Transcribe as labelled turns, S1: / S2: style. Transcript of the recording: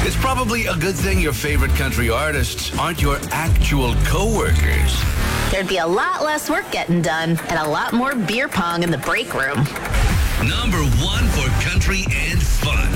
S1: It's probably a good thing your favorite country artists aren't your actual co-workers.
S2: There'd be a lot less work getting done and a lot more beer pong in the break room.
S1: Number 1 for country and fun.